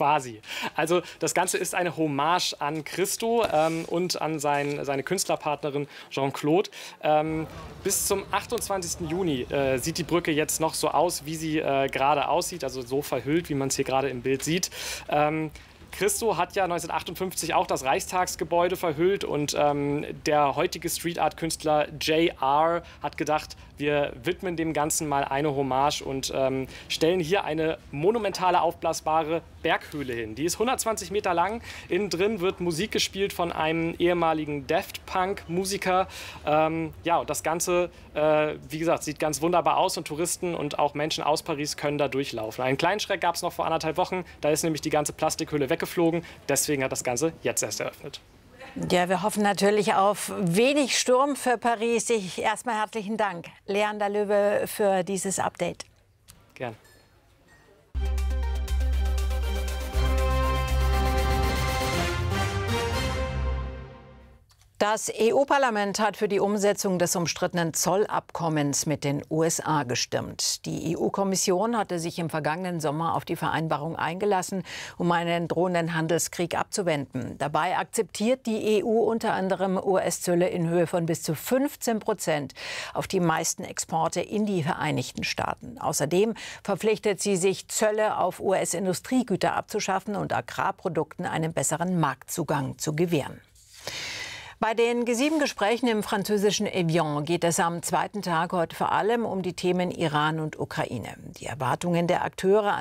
quasi. Also das Ganze ist eine Hommage an Christo und an seine Künstlerpartnerin Jean-Claude. Bis zum 28. Juni sieht die Brücke jetzt noch so aus, wie sie gerade aussieht, also so verhüllt, wie man es hier gerade im Bild sieht. Christo hat ja 1958 auch das Reichstagsgebäude verhüllt und der heutige Street-Art-Künstler J.R. hat gedacht, wir widmen dem Ganzen mal eine Hommage und stellen hier eine monumentale aufblasbare Berghöhle hin. Die ist 120 Meter lang. Innen drin wird Musik gespielt von einem ehemaligen Daft-Punk-Musiker. Ja, und das Ganze, wie gesagt, sieht ganz wunderbar aus und Touristen und auch Menschen aus Paris können da durchlaufen. Einen kleinen Schreck gab es noch vor 1,5 Wochen. Da ist nämlich die ganze Plastikhülle weggeflogen. Deswegen hat das Ganze jetzt erst eröffnet. Ja, wir hoffen natürlich auf wenig Sturm für Paris. Erstmal herzlichen Dank, Leander Löwe, für dieses Update. Gern. Das EU-Parlament hat für die Umsetzung des umstrittenen Zollabkommens mit den USA gestimmt. Die EU-Kommission hatte sich im vergangenen Sommer auf die Vereinbarung eingelassen, um einen drohenden Handelskrieg abzuwenden. Dabei akzeptiert die EU unter anderem US-Zölle in Höhe von bis zu 15% auf die meisten Exporte in die Vereinigten Staaten. Außerdem verpflichtet sie sich, Zölle auf US-Industriegüter abzuschaffen und Agrarprodukten einen besseren Marktzugang zu gewähren. Bei den G7-Gesprächen im französischen Evian geht es am zweiten Tag heute vor allem um die Themen Iran und Ukraine. Die Erwartungen der Akteure